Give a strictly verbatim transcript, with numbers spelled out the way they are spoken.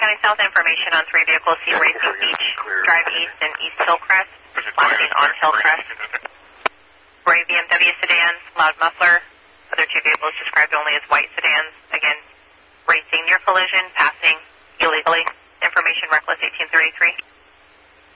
County South information on three vehicles, C Racing Beach, Drive East, and East Hillcrest, flashing on Hillcrest. Gray B M W sedan, loud muffler. Other two vehicles described only as white sedans. Again, racing near collision, passing illegally. Information reckless eighteen thirty-three.